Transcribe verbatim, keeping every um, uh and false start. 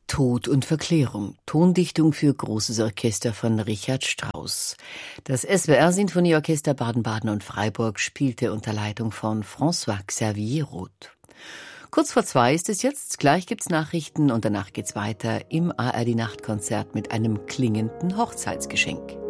Tod und Verklärung. Tondichtung für großes Orchester von Richard Strauss. Das S W R-Sinfonieorchester Baden-Baden und Freiburg spielte unter Leitung von François-Xavier Roth. Kurz vor zwei ist es jetzt, gleich gibt's Nachrichten und danach geht's weiter im A R D-Nachtkonzert mit einem klingenden Hochzeitsgeschenk.